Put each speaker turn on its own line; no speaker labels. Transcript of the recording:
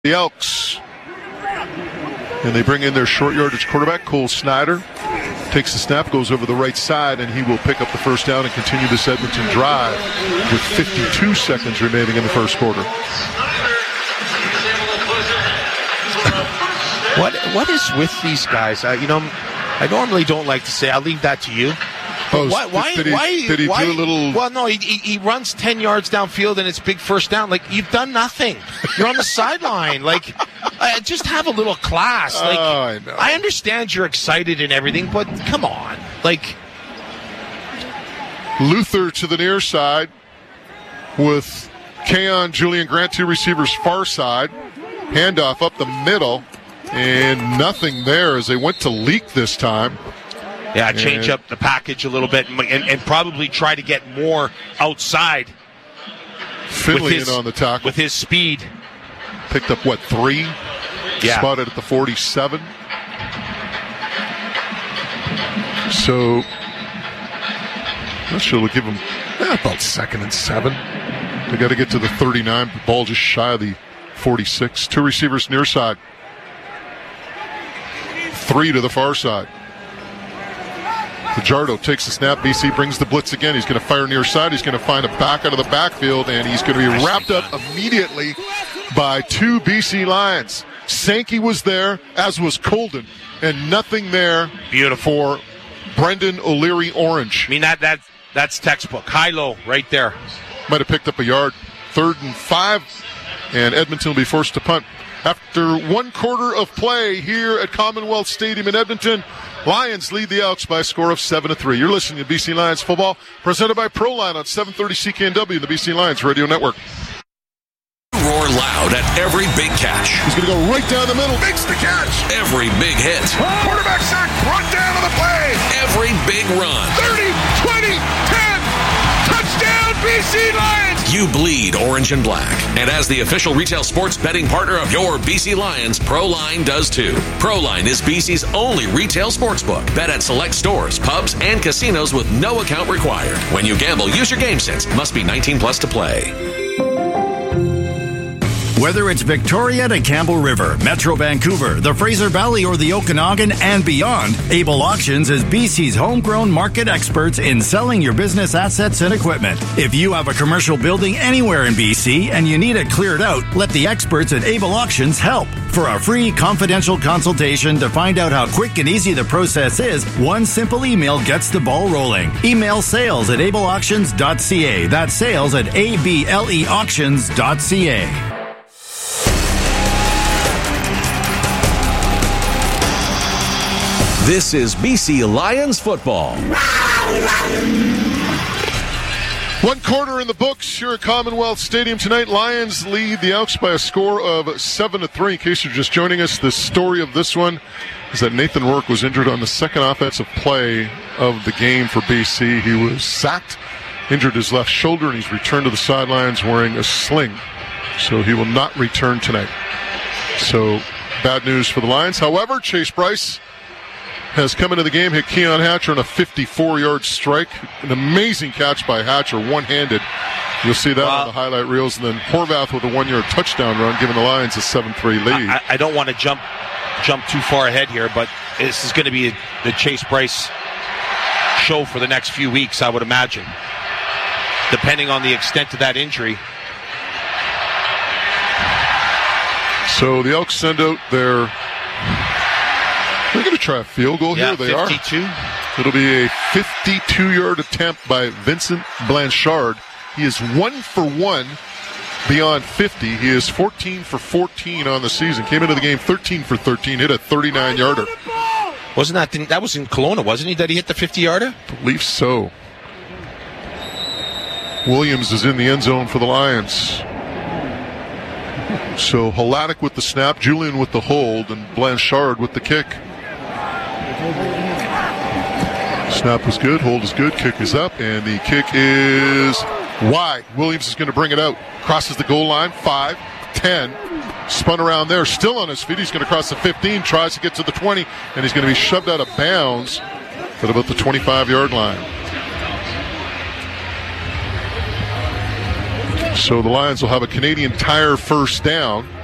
the Elks. And they bring in their short yardage quarterback, Cole Snyder. Takes the snap, goes over the right side, and he will pick up the first down and continue this Edmonton drive with 52 seconds remaining in the first quarter.
What is with these guys? I normally don't like to say. I'll leave that to you.
Did he do a little?
Well, no, he runs 10 yards downfield and it's big first down. Like, you've done nothing. You're on the sideline. Like, just have a little class. Like,
I know.
I understand you're excited and everything, but come on. Like,
Luther to the near side with Keon, Julian Grant, two receivers far side. Handoff up the middle, and nothing there as they went to leak this time.
Yeah, change up the package a little bit and probably try to get more outside.
Finley in on the tackle.
With his speed.
Picked up, 3?
Yeah.
Spotted at the 47. So, not sure we'll give him about 2nd and 7. They got to get to the 39. The ball just shy of the 46. Two receivers near side. 3 to the far side. Fajardo takes the snap. BC brings the blitz again. He's going to fire near side. He's going to find a back out of the backfield, and he's going to be wrapped up immediately by two BC Lions. Sankey was there, as was Colden, and nothing there.
Beautiful.
For Brendan O'Leary Orange.
I mean, that's textbook. High-low right there.
Might have picked up a yard. 3rd and 5, and Edmonton will be forced to punt. After 1 quarter of play here at Commonwealth Stadium in Edmonton, Lions lead the Elks by a score of 7-3. You're listening to BC Lions football, presented by ProLine on 730 CKNW and the BC Lions Radio Network.
Roar loud at every big catch.
He's going to go right down the middle.
Makes the catch.
Every big hit.
Quarterback sack, brought down on the play.
Every big run.
30, 20, 10. Touchdown, BC Lions.
You bleed orange and black. And as the official retail sports betting partner of your BC Lions, ProLine does too. ProLine is BC's only retail sportsbook. Bet at select stores, pubs, and casinos with no account required. When you gamble, use your game sense. Must be 19 plus to play.
Whether it's Victoria to Campbell River, Metro Vancouver, the Fraser Valley, or the Okanagan and beyond, Able Auctions is BC's homegrown market experts in selling your business assets and equipment. If you have a commercial building anywhere in BC and you need it cleared out, let the experts at Able Auctions help. For a free confidential consultation to find out how quick and easy the process is, one simple email gets the ball rolling. Email sales@ableauctions.ca. That's sales@ableauctions.ca.
This is BC Lions football.
1 quarter in the books here at Commonwealth Stadium tonight. Lions lead the Elks by a score of 7-3. In case you're just joining us, the story of this one is that Nathan Rourke was injured on the second offensive play of the game for BC. He was sacked, injured his left shoulder, and he's returned to the sidelines wearing a sling. So he will not return tonight. So bad news for the Lions. However, Chase Bryce has come into the game, hit Keon Hatcher on a 54-yard strike. An amazing catch by Hatcher, one-handed. You'll see that on the highlight reels. And then Horvath with a 1-yard touchdown run, giving the Lions a 7-3 lead.
I don't want to jump too far ahead here, but this is going to be the Chase Bryce show for the next few weeks, I would imagine, depending on the extent of that injury.
So the Elks send out their... They're going to try a field goal here. They
52.
are. It'll be a 52-yard attempt by Vincent Blanchard. He is 1 for 1 beyond 50. He is 14 for 14 on the season. Came into the game 13 for 13, hit a 39-yarder.
Wasn't that was in Kelowna, wasn't he, that he hit the 50-yarder?
I believe so. Williams is in the end zone for the Lions. So Haladic with the snap, Julian with the hold, and Blanchard with the kick. Snap was good, hold is good, kick is up, and the kick is wide. Williams is going to bring it out. Crosses the goal line, 5, 10. Spun around there, still on his feet. He's going to cross the 15, tries to get to the 20, and he's going to be shoved out of bounds at about the 25-yard line. So the Lions will have a Canadian Tire first down.